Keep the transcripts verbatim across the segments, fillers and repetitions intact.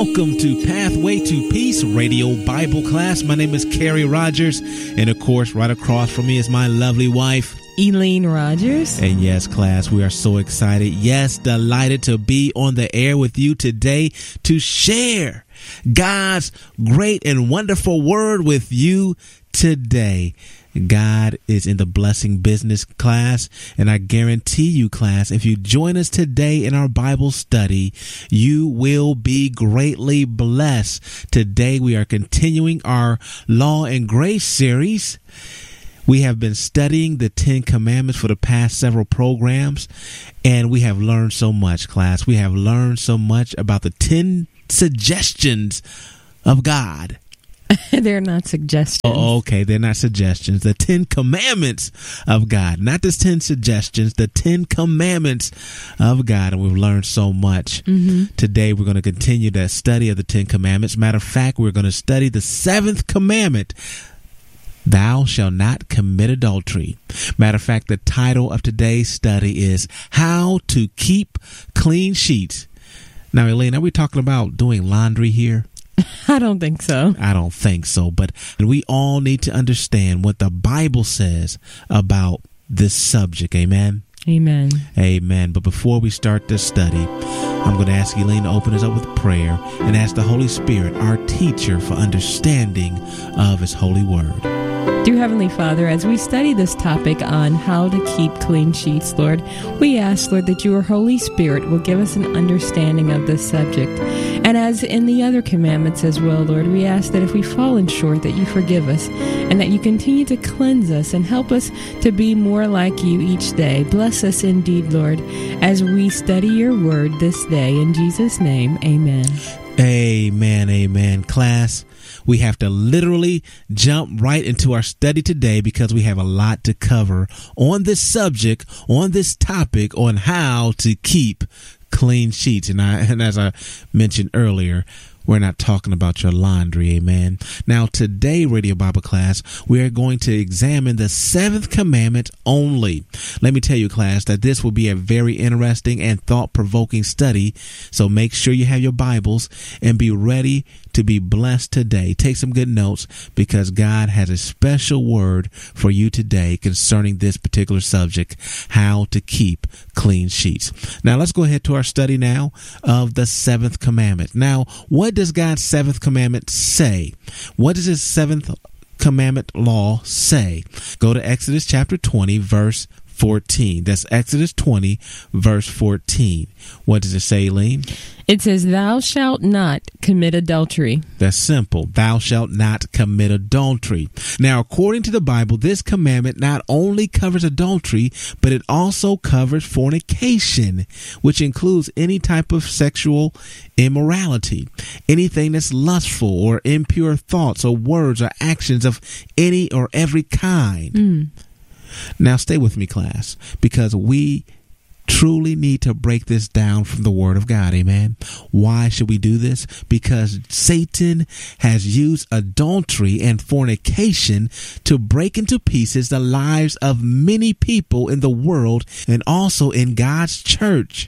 Welcome to Pathway to Peace Radio Bible Class. My name is Carrie Rogers, and of course, right across from me is my lovely wife, Elaine Rogers. And yes, class, we are so excited. Yes, delighted to be on the air with you today to share God's great and wonderful word with you today. God is in the blessing business, class, and I guarantee you, class, if you join us today in our Bible study, you will be greatly blessed. Today we are continuing our Law and Grace series. We have been studying the Ten Commandments for the past several programs, and we have learned so much, class. We have learned so much about the ten suggestions of God. They're not suggestions. Oh, okay, they're not suggestions. The Ten Commandments of God. Not the ten suggestions, the Ten Commandments of God. And we've learned so much. Mm-hmm. Today, we're going to continue the study of the Ten Commandments. Matter of fact, we're going to study the seventh commandment. Thou shalt not commit adultery. Matter of fact, the title of today's study is How to Keep Clean Sheets. Now, Elaine, are we talking about doing laundry here? I don't think so. I don't think so. But we all need to understand what the Bible says about this subject. Amen. Amen. Amen. But before we start this study, I'm going to ask Elaine to open us up with prayer and ask the Holy Spirit, our teacher, for understanding of his holy word. Dear Heavenly Father, as we study this topic on how to keep clean sheets, Lord, we ask, Lord, that your Holy Spirit will give us an understanding of this subject. And as in the other commandments as well, Lord, we ask that if we've fallen short, that you forgive us and that you continue to cleanse us and help us to be more like you each day. Bless us indeed, Lord, as we study your word this day. In Jesus' name, amen. Amen, amen. Class, we have to literally jump right into our study today because we have a lot to cover on this subject, on this topic, on how to keep clean sheets. And I, and as I mentioned earlier, we're not talking about your laundry, amen. Now, today, Radio Bible Class, we are going to examine the seventh commandment only. Let me tell you, class, that this will be a very interesting and thought-provoking study. So make sure you have your Bibles and be ready to be blessed today. Take some good notes because God has a special word for you today concerning this particular subject, how to keep clean sheets. Now, let's go ahead to our study now of the seventh commandment. Now, what does God's seventh commandment say? What does his seventh commandment law say? Go to Exodus chapter twenty, verse fourteen. That's Exodus twenty, verse fourteen. What does it say, Elaine? It says, thou shalt not commit adultery. That's simple. Thou shalt not commit adultery. Now, according to the Bible, this commandment not only covers adultery, but it also covers fornication, which includes any type of sexual immorality, anything that's lustful or impure thoughts or words or actions of any or every kind. Mm. Now, stay with me, class, because we truly need to break this down from the Word of God. Amen. Why should we do this? Because Satan has used adultery and fornication to break into pieces the lives of many people in the world and also in God's church.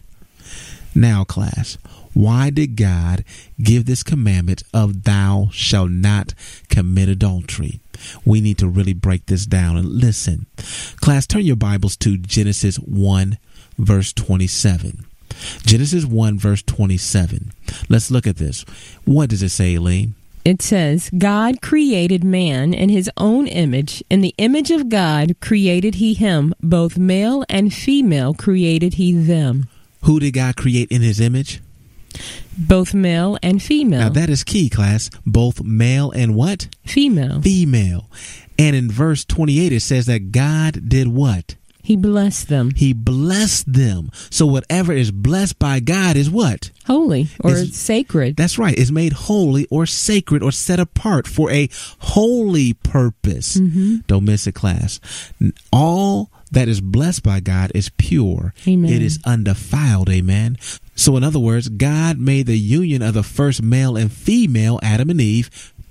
Now, class, why did God give this commandment of thou shalt not commit adultery? We need to really break this down and listen. Class, turn your Bibles to Genesis one, verse twenty-seven. Genesis one, verse twenty-seven. Let's look at this. What does it say, Elaine? It says, God created man in his own image. In the image of God created he him. Both male and female created he them. Who did God create in his image? Both male and female. Now that is key, class. Both male and what? Female. Female. And in verse twenty-eight, it says that God did what? He blessed them. He blessed them. So whatever is blessed by God is what? Holy or it's, sacred. That's right. It's made holy or sacred or set apart for a holy purpose. Mm-hmm. Don't miss it, class. All that is blessed by God is pure. Amen. It is undefiled. Amen. So in other words, God made the union of the first male and female, Adam and Eve,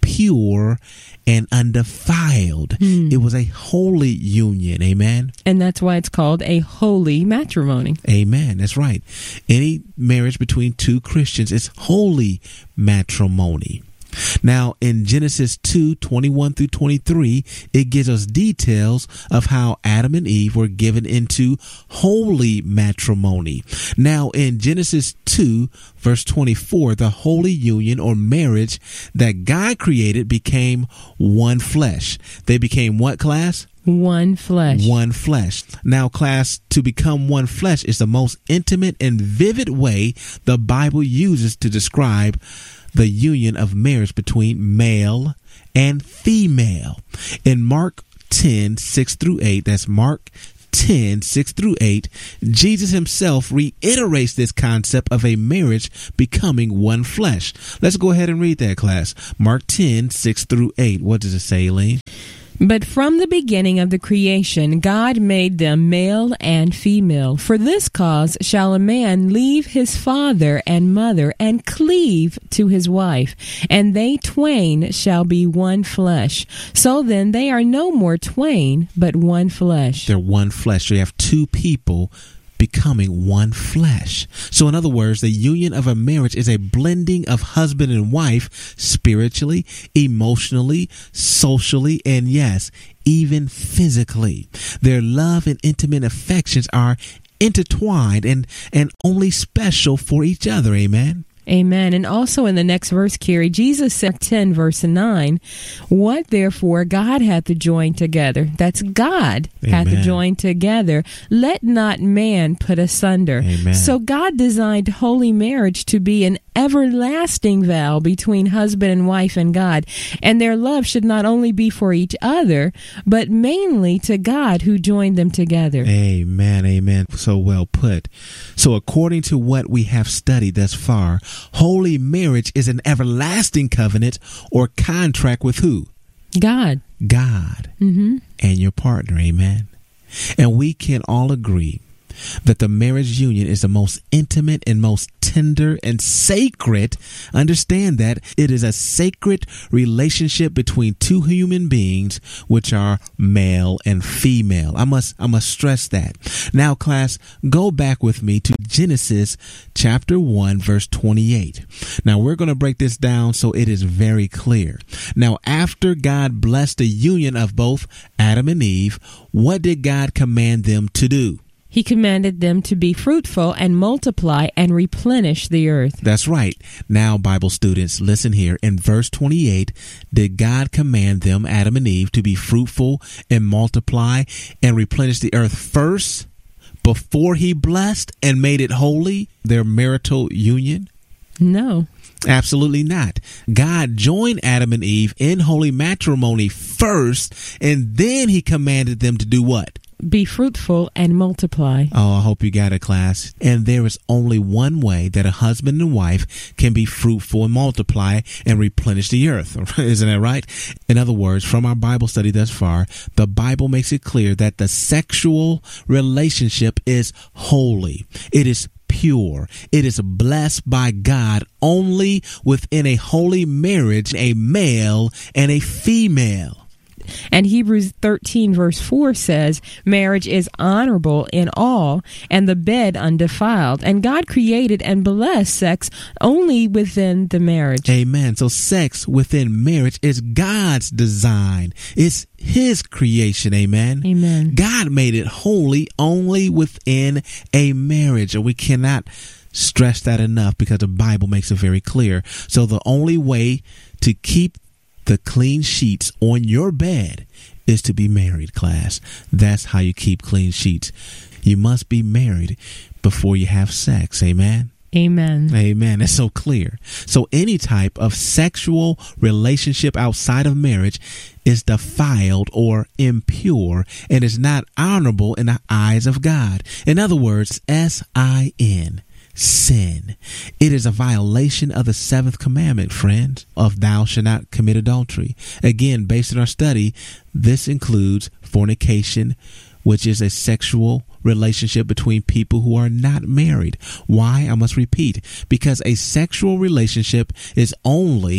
pure and undefiled. Hmm. It was a holy union. Amen. And that's why it's called a holy matrimony. Amen. That's right. Any marriage between two Christians is holy matrimony. Now, in Genesis two, twenty-one through twenty-three, it gives us details of how Adam and Eve were given into holy matrimony. Now, in Genesis two, verse twenty-four, the holy union or marriage that God created became one flesh. They became what, class? One flesh. One flesh. Now, class, to become one flesh is the most intimate and vivid way the Bible uses to describe the union of marriage between male and female. In Mark ten, six through eight, that's Mark ten, six through eight, Jesus himself reiterates this concept of a marriage becoming one flesh. Let's go ahead and read that, class. Mark ten, six through eight. What does it say, Elaine? But from the beginning of the creation, God made them male and female. For this cause shall a man leave his father and mother and cleave to his wife, and they twain shall be one flesh. So then they are no more twain, but one flesh. They're one flesh. So you have two people becoming one flesh. So in other words, the union of a marriage is a blending of husband and wife spiritually, emotionally, socially, and yes, even physically. Their love and intimate affections are intertwined and, and only special for each other. Amen. Amen. And also in the next verse, Carrie, Jesus said ten verse nine, what therefore God hath joined together, that's God Amen. hath joined together, let not man put asunder. Amen. So God designed holy marriage to be an everlasting vow between husband and wife and God. And their love should not only be for each other, but mainly to God who joined them together. Amen. Amen. So well put. So according to what we have studied thus far, holy marriage is an everlasting covenant or contract with who? God. God. Mm-hmm. And your partner. Amen. And we can all agree that the marriage union is the most intimate and most tender and sacred. Understand that it is a sacred relationship between two human beings, which are male and female. I must, I must stress that. Now, class, go back with me to Genesis chapter one, verse twenty-eight. Now, we're going to break this down so it is very clear. Now, after God blessed the union of both Adam and Eve, what did God command them to do? He commanded them to be fruitful and multiply and replenish the earth. That's right. Now, Bible students, listen here. In verse twenty-eight, did God command them, Adam and Eve, to be fruitful and multiply and replenish the earth first before he blessed and made it holy, their marital union? No. Absolutely not. God joined Adam and Eve in holy matrimony first, and then he commanded them to do what? Be fruitful and multiply. Oh, I hope you got it, class. And there is only one way that a husband and wife can be fruitful and multiply and replenish the earth. Isn't that right? In other words, from our Bible study thus far, the Bible makes it clear that the sexual relationship is holy. It is pure. It is blessed by God only within a holy marriage, a male and a female. And Hebrews thirteen verse four says, marriage is honorable in all, and the bed undefiled. And God created and blessed sex only within the marriage. Amen. So sex within marriage is God's design. It's his creation. Amen. Amen. God made it holy only within a marriage. And we cannot stress that enough because the Bible makes it very clear. So the only way to keep the clean sheets on your bed is to be married, class. That's how you keep clean sheets. You must be married before you have sex. Amen. Amen. Amen. That's so clear. So any type of sexual relationship outside of marriage is defiled or impure and is not honorable in the eyes of God. In other words, S I N. Sin. It is a violation of the seventh commandment, friends, of thou shalt not commit adultery. Again, based on our study, this includes fornication, which is a sexual relationship between people who are not married. Why? I must repeat, because a sexual relationship is only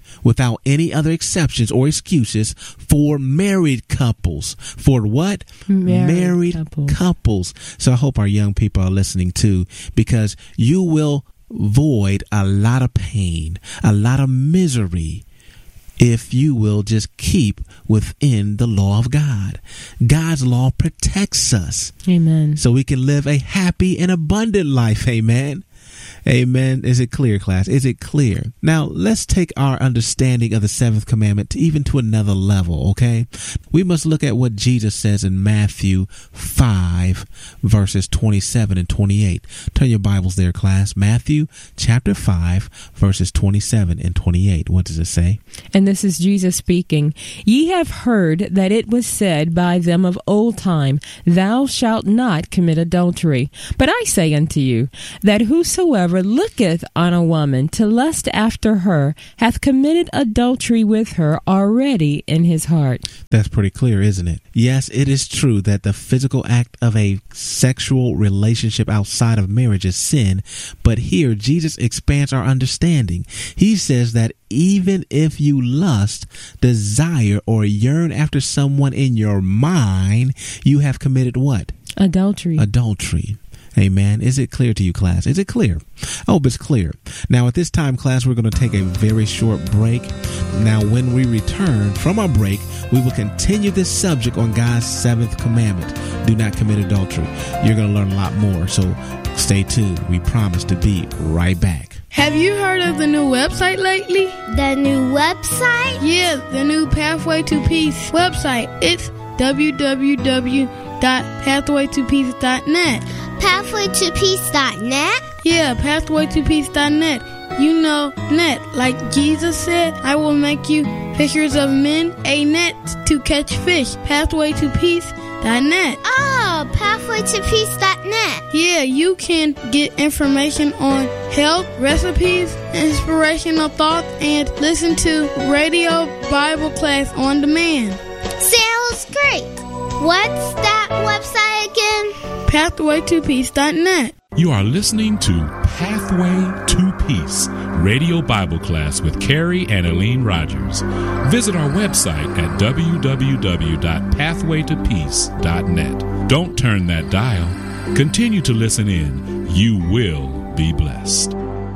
without any other exceptions or excuses, for married couples. For what? Married, married couples. couples. So I hope our young people are listening too, because you will avoid a lot of pain, a lot of misery, if you will just keep within the law of God. God's law protects us. Amen. So we can live a happy and abundant life. Amen. Amen. Is it clear, class? Is it clear? Now, let's take our understanding of the seventh commandment to even to another level, okay? We must look at what Jesus says in Matthew five, verses twenty-seven and twenty-eight. Turn your Bibles there, class. Matthew chapter five, verses twenty-seven and twenty-eight. What does it say? And this is Jesus speaking. Ye have heard that it was said by them of old time, Thou shalt not commit adultery. But I say unto you, that whosoever looketh on a woman to lust after her hath committed adultery with her already in his heart. That's pretty clear, isn't it? Yes, it is true that the physical act of a sexual relationship outside of marriage is sin, but here Jesus expands our understanding. He says that even if you lust, desire, or yearn after someone in your mind, you have committed what? Adultery. Adultery. Amen. Is it clear to you, class? Is it clear? I hope it's clear. Now, at this time, class, we're going to take a very short break. Now, when we return from our break, we will continue this subject on God's seventh commandment. Do not commit adultery. You're going to learn a lot more, so stay tuned. We promise to be right back. Have you heard of the new website lately? The new website? Yeah, the new Pathway to Peace website. It's w w w dot pathway to peace dot net. pathway to peace dot net? Yeah, pathway to peace dot net. You know, net. Like Jesus said, I will make you fishers of men, a net to catch fish. pathway to peace dot net. Oh, pathway to peace dot net. Yeah, you can get information on health, recipes, inspirational thoughts, and listen to radio Bible class on demand. Sounds great. What's that website again? pathway to peace dot net. You are listening to Pathway to Peace, radio Bible class with Carrie and Elaine Rogers. Visit our website at w w w dot pathway to peace dot net. Don't turn that dial. Continue to listen in. You will be blessed.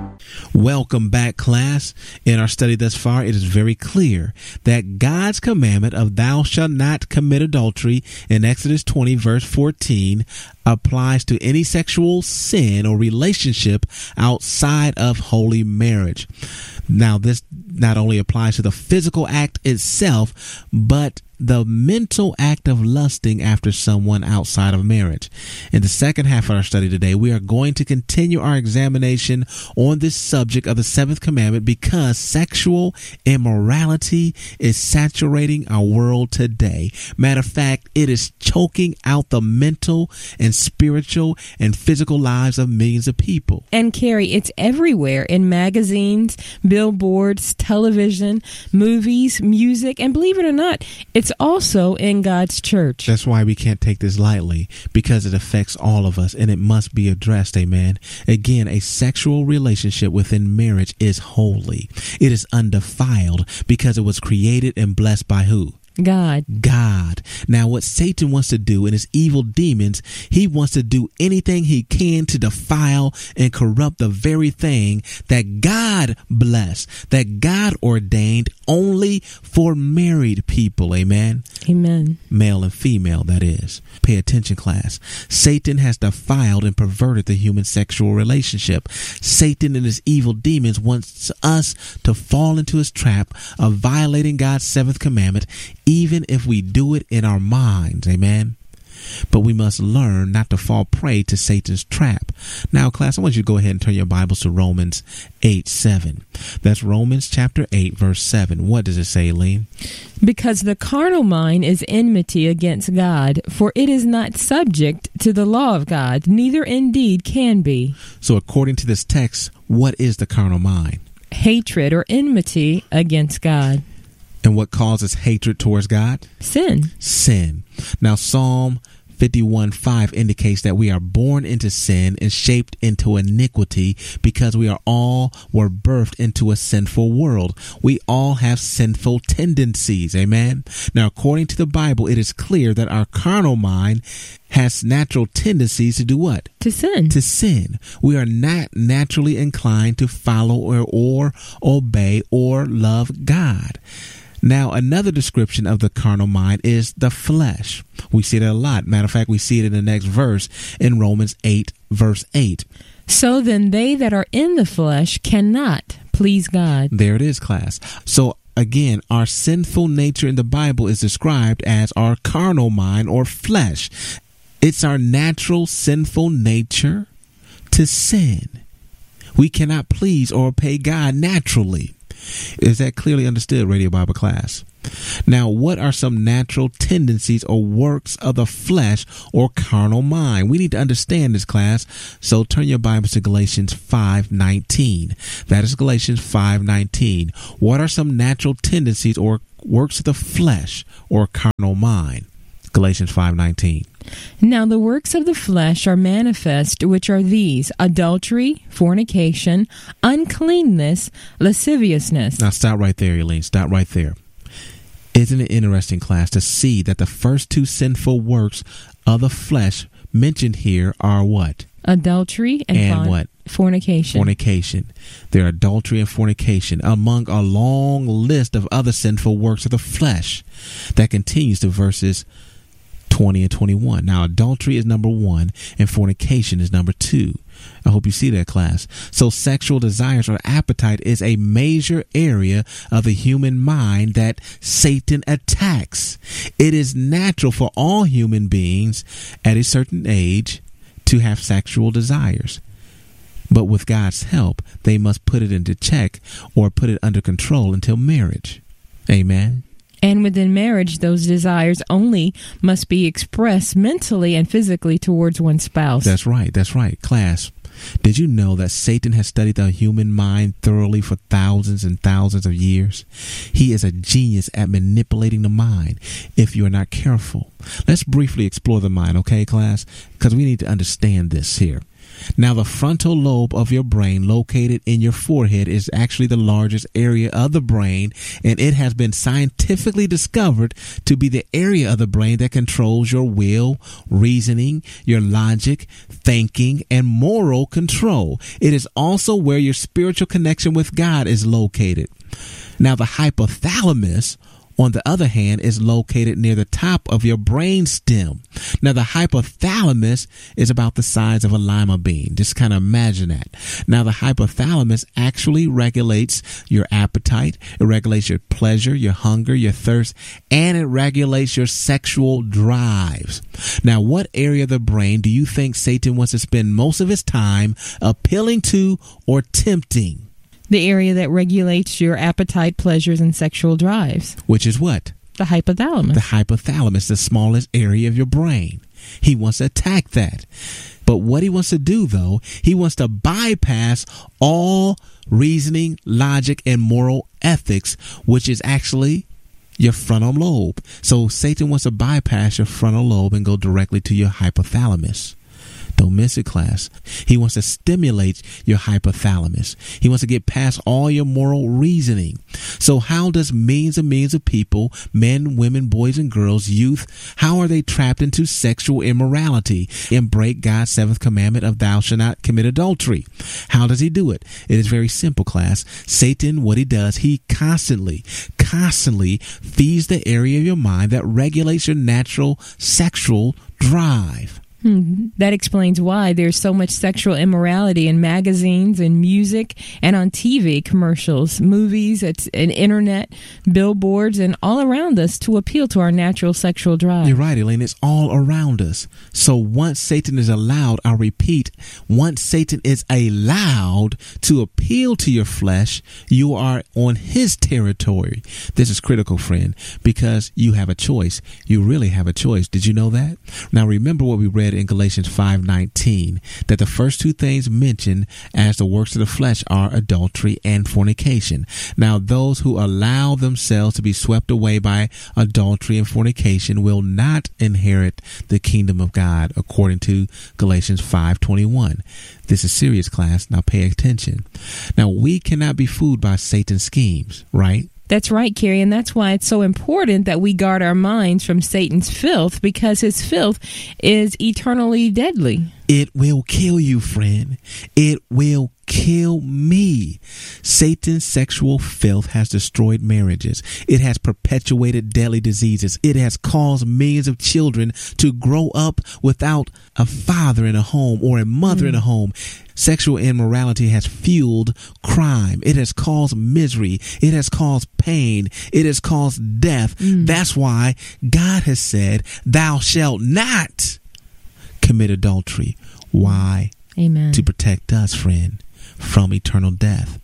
Welcome back, class. In our study thus far, it is very clear that God's commandment of thou shalt not commit adultery in Exodus twenty, verse fourteen, applies to any sexual sin or relationship outside of holy marriage. Now, this not only applies to the physical act itself, but the mental act of lusting after someone outside of marriage. In the second half of our study today, we are going to continue our examination on this subject of the seventh commandment because sexual immorality is saturating our world today. Matter of fact, it is choking out the mental and spiritual and physical lives of millions of people. And Carrie, it's everywhere in magazines, billboards, television, movies, music, and believe it or not, it's also in God's church. That's why we can't take this lightly, because it affects all of us and it must be addressed. Amen. Again, a sexual relationship within marriage is holy. It is undefiled because it was created and blessed by who? God. God. Now, what Satan wants to do in his evil demons, he wants to do anything he can to defile and corrupt the very thing that God blessed, that God ordained only for married people. Amen. Amen. Male and female, that is. Pay attention, class. Satan has defiled and perverted the human sexual relationship. Satan and his evil demons wants us to fall into his trap of violating God's seventh commandment, even if we do it in our minds. Amen. But we must learn not to fall prey to Satan's trap. Now, class, I want you to go ahead and turn your Bibles to Romans eight seven. That's Romans chapter eight, verse seven. What does it say, Elaine? Because the carnal mind is enmity against God, for it is not subject to the law of God, neither indeed can be. So according to this text, what is the carnal mind? Hatred or enmity against God. And what causes hatred towards God? Sin. Sin. Now, Psalm fifty-one five indicates that we are born into sin and shaped into iniquity because we are all were birthed into a sinful world. We all have sinful tendencies. Amen. Now, according to the Bible, it is clear that our carnal mind has natural tendencies to do what? To sin. To sin. We are not naturally inclined to follow or, or obey or love God. Now, another description of the carnal mind is the flesh. We see that a lot. Matter of fact, we see it in the next verse in Romans eight, verse eight. So then they that are in the flesh cannot please God. There it is, class. So again, our sinful nature in the Bible is described as our carnal mind or flesh. It's our natural sinful nature to sin. We cannot please or obey God naturally. Is that clearly understood, Radio Bible class? Now, what are some natural tendencies or works of the flesh or carnal mind? We need to understand this, class. So turn your Bibles to Galatians five nineteen. That is Galatians five nineteen. What are some natural tendencies or works of the flesh or carnal mind? Galatians five nineteen. Now the works of the flesh are manifest, which are these: adultery, fornication, uncleanness, lasciviousness. Now stop right there, Elaine. Stop right there. Isn't it interesting, class, to see that the first two sinful works of the flesh mentioned here are what? Adultery and, and fon- what? Fornication. Fornication. They're adultery and fornication, among a long list of other sinful works of the flesh that continues to verses twenty and twenty-one. Now, adultery is number one and fornication is number two. I hope you see that, class. So sexual desires or appetite is a major area of the human mind that Satan attacks. It is natural for all human beings at a certain age to have sexual desires. But with God's help, they must put it into check or put it under control until marriage. Amen. And within marriage, those desires only must be expressed mentally and physically towards one's spouse. That's right. That's right. Class, did you know that Satan has studied the human mind thoroughly for thousands and thousands of years? He is a genius at manipulating the mind if you are not careful. Let's briefly explore the mind, okay, class? Because we need to understand this here. Now, the frontal lobe of your brain located in your forehead is actually the largest area of the brain, and it has been scientifically discovered to be the area of the brain that controls your will, reasoning, your logic, thinking, and moral control. It is also where your spiritual connection with God is located. Now, the hypothalamus, on the other hand, is located near the top of your brain stem. Now, the hypothalamus is about the size of a lima bean. Just kind of imagine that. Now, the hypothalamus actually regulates your appetite. It regulates your pleasure, your hunger, your thirst, and it regulates your sexual drives. Now, what area of the brain do you think Satan wants to spend most of his time appealing to or tempting? The area that regulates your appetite, pleasures, and sexual drives. Which is what? The hypothalamus. The hypothalamus, the smallest area of your brain. He wants to attack that. But what he wants to do, though, he wants to bypass all reasoning, logic, and moral ethics, which is actually your frontal lobe. So Satan wants to bypass your frontal lobe and go directly to your hypothalamus. Don't miss it, class. He wants to stimulate your hypothalamus. He wants to get past all your moral reasoning. So how does millions and millions of people, men, women, boys and girls, youth, how are they trapped into sexual immorality and break God's seventh commandment of thou shalt not commit adultery? How does he do it? It is very simple, class. Satan, what he does, he constantly, constantly feeds the area of your mind that regulates your natural sexual drive. Hmm. That explains why there's so much sexual immorality in magazines and music and on T V commercials, movies, it's, and internet, billboards, and all around us to appeal to our natural sexual drive. You're right, Elaine. It's all around us. So once Satan is allowed, I'll repeat, once Satan is allowed to appeal to your flesh, you are on his territory. This is critical, friend, because you have a choice. You really have a choice. Did you know that? Now remember what we read said in Galatians five nineteen that the first two things mentioned as the works of the flesh are adultery and fornication. Now, those who allow themselves to be swept away by adultery and fornication will not inherit the kingdom of God, according to Galatians five twenty-one. This is serious, class. Now pay attention. Now, we cannot be fooled by Satan's schemes, right? That's right, Carrie, and that's why it's so important that we guard our minds from Satan's filth, because his filth is eternally deadly. It will kill you, friend. It will kill me. Satan's sexual filth has destroyed marriages. It has perpetuated deadly diseases. It has caused millions of children to grow up without a father in a home or a mother mm. in a home. Sexual immorality has fueled crime. It has caused misery. It has caused pain. It has caused death. Mm. That's why God has said, thou shalt not commit adultery. Why? Amen. To protect us, friend, from eternal death.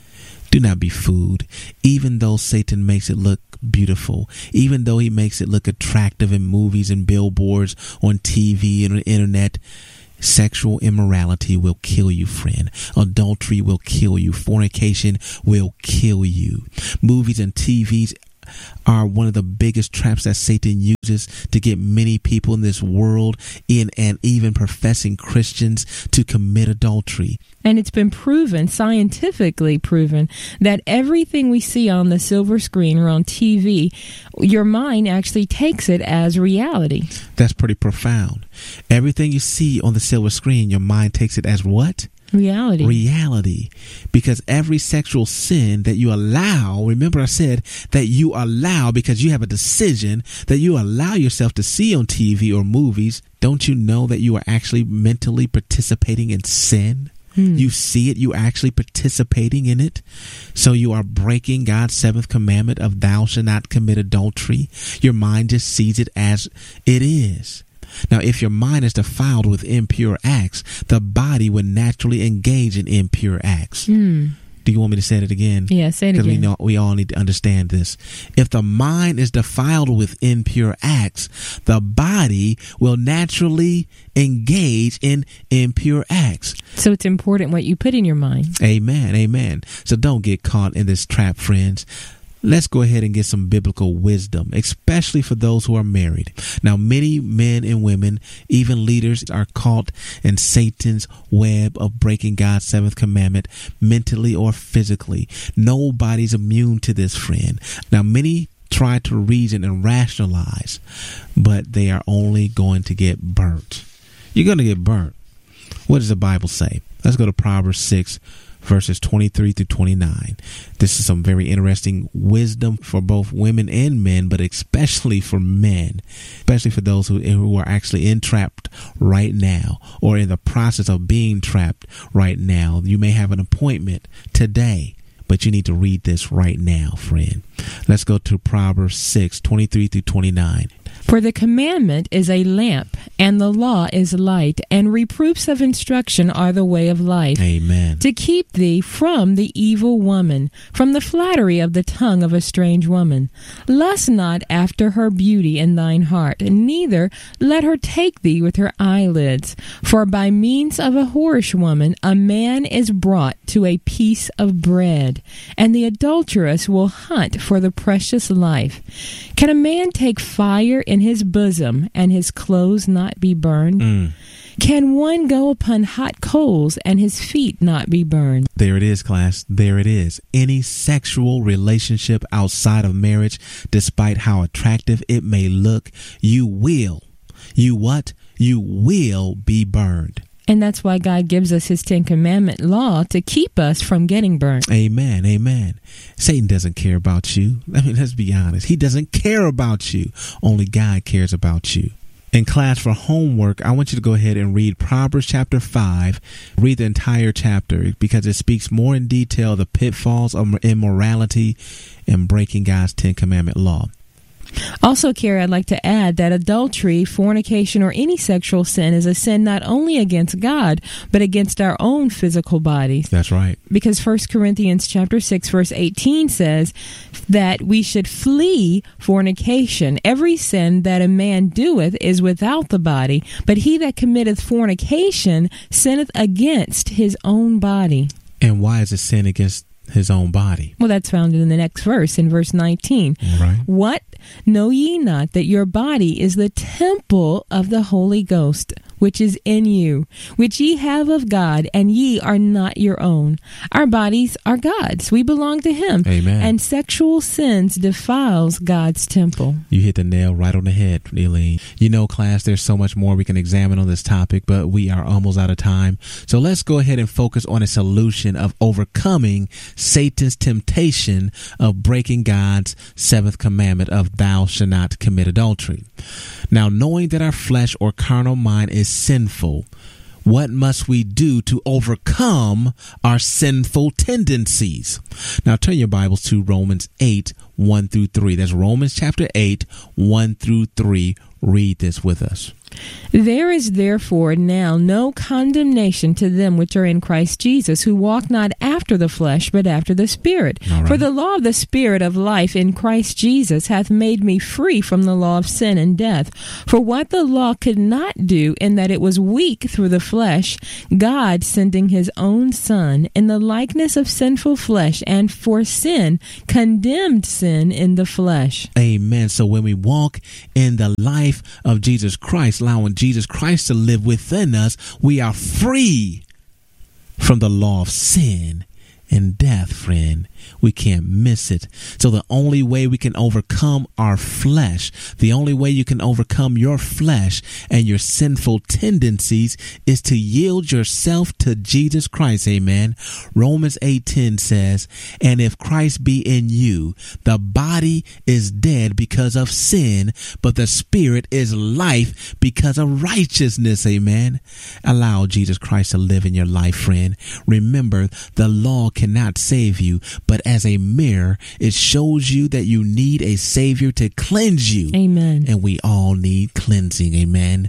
Do not be fooled. Even though Satan makes it look beautiful, even though he makes it look attractive in movies and billboards, on T V and on the internet, sexual immorality will kill you, friend. Adultery will kill you. Fornication will kill you. Movies and T Vs are one of the biggest traps that Satan uses to get many people in this world, in and even professing Christians, to commit adultery. And it's been proven, scientifically proven, that everything we see on the silver screen or on T V, your mind actually takes it as reality. That's pretty profound. Everything you see on the silver screen, your mind takes it as what? Reality. Reality. Because every sexual sin that you allow, remember I said that you allow, because you have a decision that you allow yourself to see on T V or movies, don't you know that you are actually mentally participating in sin? Hmm. You see it, you actually participating in it. So you are breaking God's seventh commandment of thou shalt not commit adultery. Your mind just sees it as it is. Now, if your mind is defiled with impure acts, the body would naturally engage in impure acts. Mm. Do you want me to say it again? Yeah, say it again. Because we know we all need to understand this. If the mind is defiled with impure acts, the body will naturally engage in impure acts. So it's important what you put in your mind. Amen, amen. So don't get caught in this trap, friends. Let's go ahead and get some biblical wisdom, especially for those who are married. Now, many men and women, even leaders, are caught in Satan's web of breaking God's seventh commandment, mentally or physically. Nobody's immune to this, friend. Now, many try to reason and rationalize, but they are only going to get burnt. You're going to get burnt. What does the Bible say? Let's go to Proverbs six. Verses twenty-three through twenty-nine. This is some very interesting wisdom for both women and men, but especially for men, especially for those who, who are actually entrapped right now or in the process of being trapped right now. You may have an appointment today, but you need to read this right now, friend. Let's go to Proverbs six, twenty-three through twenty-nine. For the commandment is a lamp, and the law is light, and reproofs of instruction are the way of life. Amen. To keep thee from the evil woman, from the flattery of the tongue of a strange woman. Lust not after her beauty in thine heart, neither let her take thee with her eyelids. For by means of a whorish woman a man is brought to a piece of bread, and the adulteress will hunt for the precious life. Can a man take fire in his bosom, and his clothes not be burned? Mm. Can one go upon hot coals, and his feet not be burned? There it is, class. There it is. Any sexual relationship outside of marriage, despite how attractive it may look, you will, you what? You will be burned. And that's why God gives us his Ten Commandment law to keep us from getting burnt. Amen. Amen. Satan doesn't care about you. I mean, let's be honest. He doesn't care about you. Only God cares about you. In class, for homework, I want you to go ahead and read Proverbs chapter five. Read the entire chapter because it speaks more in detail the pitfalls of immorality and breaking God's Ten Commandment law. Also, Carrie, I'd like to add that adultery, fornication, or any sexual sin is a sin not only against God, but against our own physical bodies. That's right. Because First Corinthians chapter six, verse eighteen says that we should flee fornication. Every sin that a man doeth is without the body, but he that committeth fornication sinneth against his own body. And why is it sin against his own body? Well, that's found in the next verse, in verse nineteen. All right. What? Know ye not that your body is the temple of the Holy Ghost, which is in you, which ye have of God, and ye are not your own. Our bodies are God's. We belong to Him. Amen. And sexual sins defiles God's temple. You hit the nail right on the head, Eileen. You know, class, there's so much more we can examine on this topic, but we are almost out of time. So let's go ahead and focus on a solution of overcoming Satan's temptation of breaking God's seventh commandment of thou shalt not commit adultery. Now, knowing that our flesh or carnal mind is sinful, what must we do to overcome our sinful tendencies? Now turn your Bibles to Romans eight, one through three. That's Romans chapter eight, one through three. Read this with us. There is therefore now no condemnation to them which are in Christ Jesus, who walk not after the flesh, but after the Spirit. Right. For the law of the Spirit of life in Christ Jesus hath made me free from the law of sin and death. For what the law could not do, in that it was weak through the flesh, God sending his own Son in the likeness of sinful flesh, and for sin condemned sin in the flesh. Amen. So when we walk in the life of Jesus Christ, allowing Jesus Christ to live within us, we are free from the law of sin and death, friend. We can't miss it. So the only way we can overcome our flesh, the only way you can overcome your flesh and your sinful tendencies is to yield yourself to Jesus Christ. Amen. Romans eight ten says, and if Christ be in you, the body is dead because of sin, but the spirit is life because of righteousness. Amen. Allow Jesus Christ to live in your life, friend. Remember, the law cannot save you, but as a mirror, it shows you that you need a Savior to cleanse you. Amen. And we all need cleansing. Amen.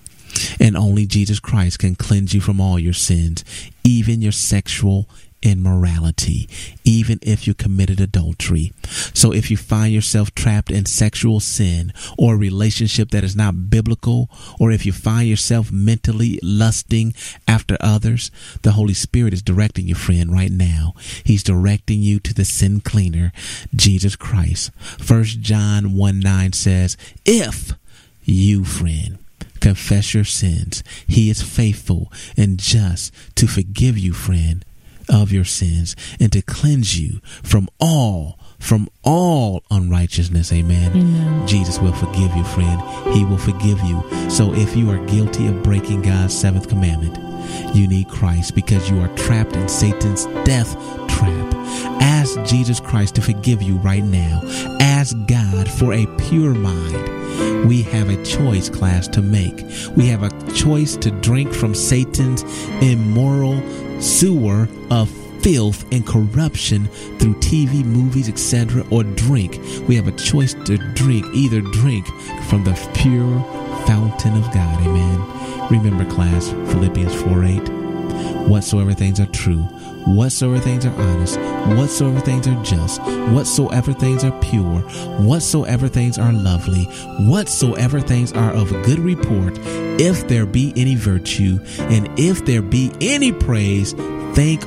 And only Jesus Christ can cleanse you from all your sins, even your sexual immorality, even if you committed adultery. So if you find yourself trapped in sexual sin or a relationship that is not biblical, or if you find yourself mentally lusting after others, the Holy Spirit is directing you, friend, right now. He's directing you to the sin cleaner, Jesus Christ. First John one nine says, if you, friend, confess your sins, he is faithful and just to forgive you, friend, of your sins and to cleanse you from all, from all unrighteousness. Amen. Amen. Jesus will forgive you, friend. He will forgive you. So if you are guilty of breaking God's seventh commandment, you need Christ because you are trapped in Satan's death trap. Ask Jesus Christ to forgive you right now. Ask God for a pure mind. We have a choice, class, to make. We have a choice to drink from Satan's immoral sewer of filth and corruption through T V, movies, et cetera, or drink. We have a choice to drink, either drink from the pure fountain of God. Amen. Remember, class, Philippians four eight. Whatsoever things are true, whatsoever things are honest, whatsoever things are just, whatsoever things are pure, whatsoever things are lovely, whatsoever things are of good report, if there be any virtue, and if there be any praise, think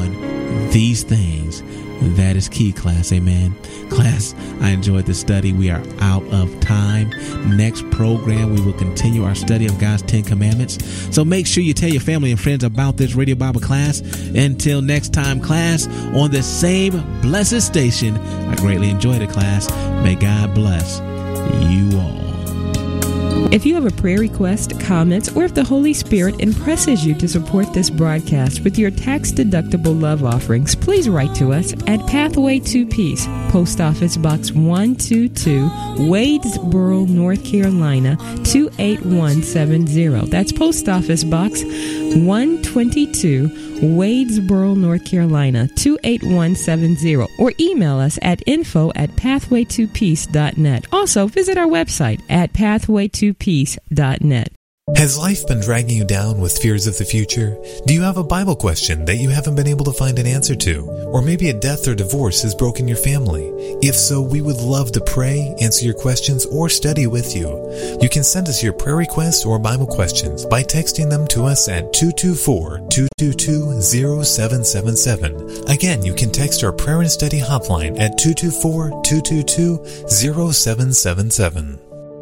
on these things. That is key, class. Amen. Class, I enjoyed the study. We are out of time. Next program, we will continue our study of God's Ten Commandments. So make sure you tell your family and friends about this Radio Bible class. Until next time, class, on the same blessed station. I greatly enjoyed it, class. May God bless you all. If you have a prayer request, comments, or if the Holy Spirit impresses you to support this broadcast with your tax-deductible love offerings, please write to us at Pathway to Peace, Post Office Box one two two, Wadesboro, North Carolina, two eight one seven zero. That's Post Office Box one twenty-two, Wadesboro, North Carolina, two eight one seven zero. Or email us at info at pathway to peace dot net. Also, visit our website at pathway to peace dot net. Has life been dragging you down with fears of the future? Do you have a Bible question that you haven't been able to find an answer to? Or maybe a death or divorce has broken your family? If so, we would love to pray, answer your questions, or study with you. You can send us your prayer requests or Bible questions by texting them to us at two two four, two two two, zero seven seven seven. Again, you can text our prayer and study hotline at two two four, two two two, zero seven seven seven.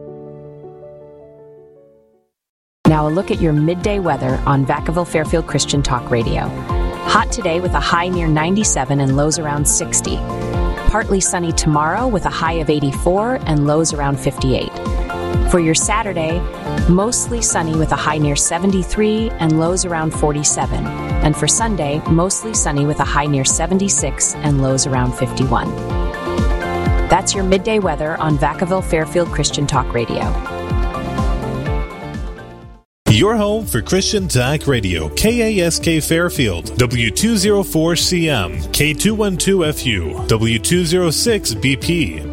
Now a look at your midday weather on Vacaville Fairfield Christian Talk Radio. Hot today with a high near ninety-seven and lows around sixty. Partly sunny tomorrow with a high of eighty-four and lows around fifty-eight. For your Saturday, mostly sunny with a high near seventy-three and lows around forty-seven. And for Sunday, mostly sunny with a high near seventy-six and lows around fifty-one. That's your midday weather on Vacaville Fairfield Christian Talk Radio. Your home for Christian Talk Radio, K A S K Fairfield, W two oh four C M, K two twelve F U, W two oh six B P,